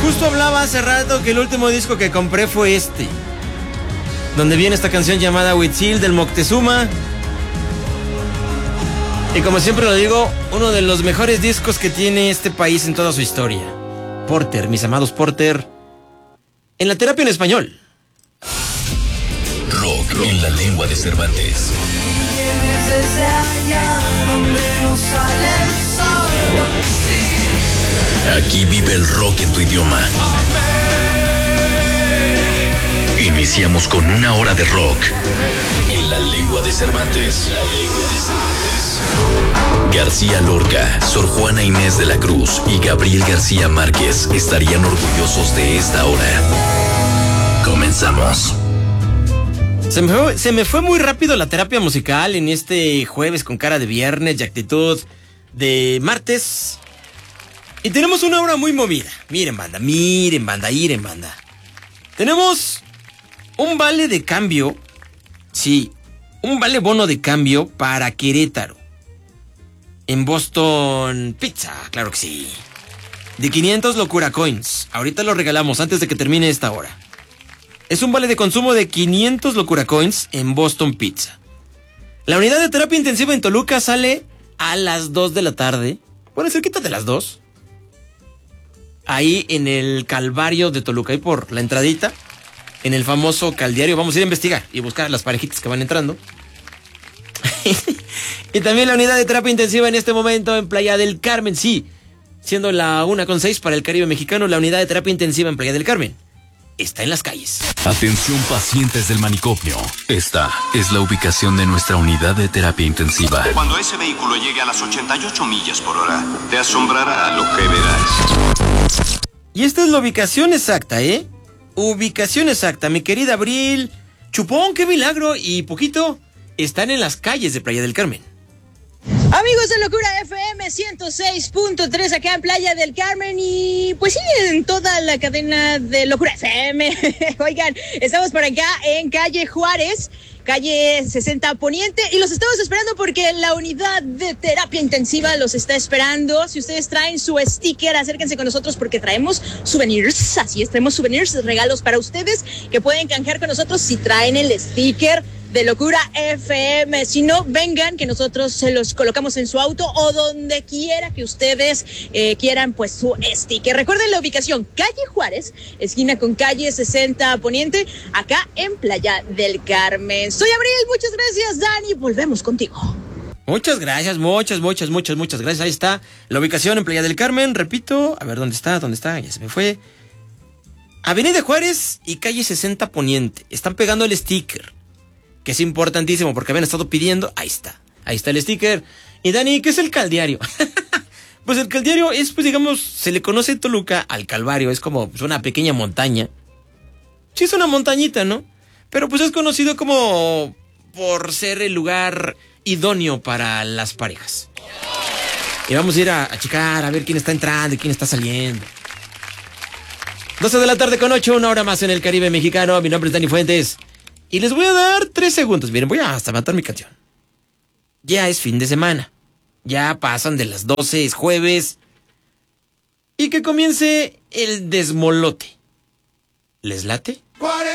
justo hablaba hace rato que el último disco que compré fue este, donde viene esta canción llamada Huitzil del Moctezuma. Y como siempre lo digo, uno de los mejores discos que tiene este país en toda su historia. Porter, mis amados Porter, en la terapia en español. Rock en la lengua de Cervantes. Aquí vive el rock en tu idioma. Iniciamos con una hora de rock en la lengua de Cervantes. García Lorca, Sor Juana Inés de la Cruz y Gabriel García Márquez estarían orgullosos de esta hora. Comenzamos. Se me fue muy rápido la terapia musical en este jueves con cara de viernes y actitud de martes. Y tenemos una hora muy movida. Miren banda. Tenemos un vale de cambio. Sí, un vale bono de cambio para Querétaro. En Boston Pizza, claro que sí. De 500 Locura Coins. Ahorita lo regalamos antes de que termine esta hora. Es un vale de consumo de 500 Locura Coins en Boston Pizza. La unidad de terapia intensiva en Toluca sale a las 2 de la tarde. Bueno, cerquita de las 2. Ahí en el Calvario de Toluca, ahí por la entradita, en el famoso Caldiario. Vamos a ir a investigar y buscar a las parejitas que van entrando. Y también la unidad de terapia intensiva en este momento en Playa del Carmen, sí. Siendo la 1:06 para el Caribe mexicano, la unidad de terapia intensiva en Playa del Carmen está en las calles. Atención pacientes del manicomio. Esta es la ubicación de nuestra unidad de terapia intensiva. Cuando ese vehículo llegue a las 88 millas por hora, te asombrará lo que verás. Y esta es la ubicación exacta, ¿eh? Ubicación exacta. Mi querida Abril, Chupón, qué milagro y Poquito están en las calles de Playa del Carmen. Amigos de Locura FM 106.3 acá en Playa del Carmen y pues sí, en toda la cadena de Locura FM. Oigan, estamos por acá en calle Juárez, calle 60 Poniente y los estamos esperando porque la unidad de terapia intensiva los está esperando. Si ustedes traen su sticker, acérquense con nosotros porque traemos souvenirs. Así es, traemos souvenirs, regalos para ustedes que pueden canjear con nosotros si traen el sticker de Locura FM. Si no, vengan que nosotros se los colocamos en su auto o donde quiera que ustedes quieran pues su sticker. Recuerden la ubicación, calle Juárez, esquina con calle 60 Poniente, acá en Playa del Carmen. Soy Abril, muchas gracias Dani, volvemos contigo. Muchas gracias, muchas gracias. Ahí está la ubicación en Playa del Carmen, repito, a ver dónde está, ya se me fue. Avenida Juárez y calle 60 Poniente, están pegando el sticker, que es importantísimo porque habían estado pidiendo. Ahí está el sticker. Y Dani, ¿qué es el Caldiario? Pues el Caldiario es, pues digamos, se le conoce en Toluca al Calvario, es como pues, una pequeña montaña. Sí, es una montañita, ¿no? Pero pues es conocido como por ser el lugar idóneo para las parejas. Y vamos a ir a checar, a ver quién está entrando y quién está saliendo. 12 de la tarde con 8, una hora más en el Caribe mexicano. Mi nombre es Dani Fuentes. Y les voy a dar 3 segundos. Miren, voy a hasta matar mi canción. Ya es fin de semana. Ya pasan de las 12, es jueves. Y que comience el desmolote. ¿Les late?